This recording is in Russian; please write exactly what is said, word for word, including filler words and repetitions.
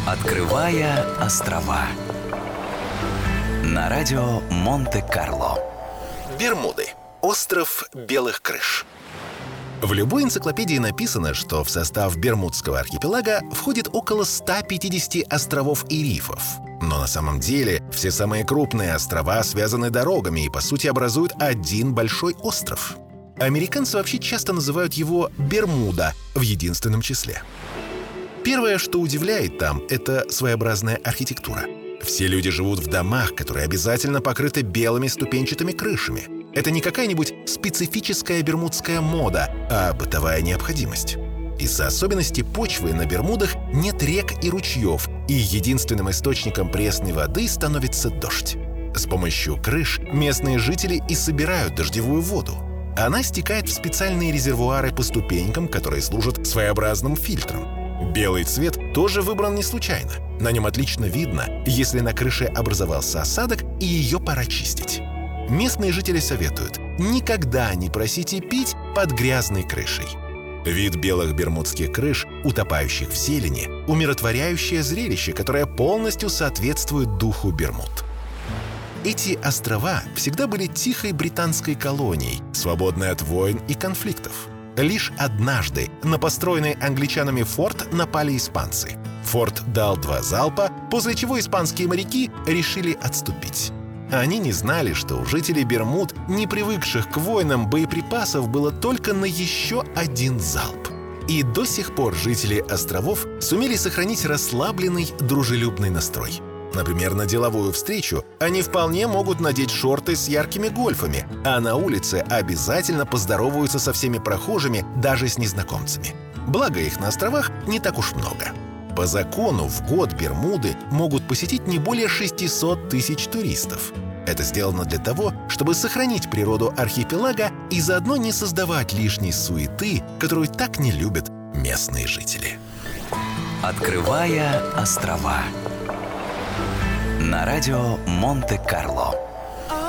Открывая острова на радио Монте-Карло. Бермуды. Остров белых крыш. В любой энциклопедии написано, что в состав Бермудского архипелага входит около ста пятидесяти островов и рифов. Но на самом деле все самые крупные острова связаны дорогами и, по сути, образуют один большой остров. Американцы вообще часто называют его Бермуда в единственном числе. Первое, что удивляет там, это своеобразная архитектура. Все люди живут в домах, которые обязательно покрыты белыми ступенчатыми крышами. Это не какая-нибудь специфическая бермудская мода, а бытовая необходимость. Из-за особенностей почвы на Бермудах нет рек и ручьев, и единственным источником пресной воды становится дождь. С помощью крыш местные жители и собирают дождевую воду. Она стекает в специальные резервуары по ступенькам, которые служат своеобразным фильтром. Белый цвет тоже выбран не случайно. На нем отлично видно, если на крыше образовался осадок и ее пора чистить. Местные жители советуют: никогда не просите пить под грязной крышей. Вид белых бермудских крыш, утопающих в зелени, умиротворяющее зрелище, которое полностью соответствует духу Бермуд. Эти острова всегда были тихой британской колонией, свободной от войн и конфликтов. Лишь однажды на построенный англичанами форт напали испанцы. Форт дал два залпа, после чего испанские моряки решили отступить. Они не знали, что у жителей Бермуд, не привыкших к войнам, боеприпасов было только на еще один залп. И до сих пор жители островов сумели сохранить расслабленный, дружелюбный настрой. Например, на деловую встречу они вполне могут надеть шорты с яркими гольфами, а на улице обязательно поздороваются со всеми прохожими, даже с незнакомцами. Благо, их на островах не так уж много. По закону в год Бермуды могут посетить не более шестисот тысяч туристов. Это сделано для того, чтобы сохранить природу архипелага и заодно не создавать лишней суеты, которую так не любят местные жители. Открывая острова на радио Монте-Карло.